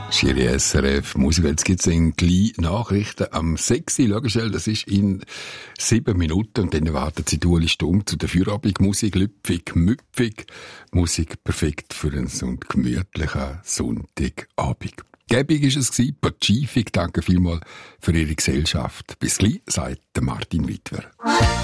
Schiri SRF Musik. Jetzt gibt es gleich Nachrichten am 6. Schau schnell, das ist in 7 Minuten. Und dann erwartet sie Ueli Stumm zu der Feierabendmusik. Lüpfig, müpfig. Musik perfekt für einen gemütlichen Sonntagabend. Gäbig war es, Pazifik. Danke vielmals für Ihre Gesellschaft. Bis gleich, sagt Martin Wittwer.